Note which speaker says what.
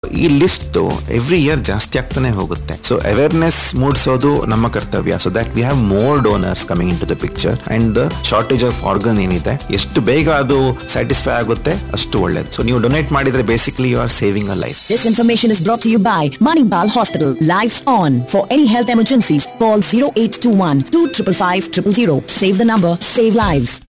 Speaker 1: ಈ list every year ಜಾಸ್ತಿ ಆಗ್ತಾನೆ ಹೋಗುತ್ತೆ. ಸೊ ಅವೇರ್ನೆಸ್ ಮೂಡಿಸೋದು ನಮ್ಮ ಕರ್ತವ್ಯ, so that we have more donors coming in to the picture and the shortage of organ ಏನಿದೆ ಎಷ್ಟು ಬೇಗ ಅದು ಸ್ಯಾಟಿಸ್ಫೈ ಆಗುತ್ತೆ ಅಷ್ಟು ಒಳ್ಳೇದು. ಸೊ ನೀವು ಡೊನೇಟ್ ಮಾಡಿದ್ರೆ basically you are saving a life.
Speaker 2: This information is brought to you by Manipal Hospital. Lives on. For any health emergencies, call 0821 255 000. Save the number, save lives.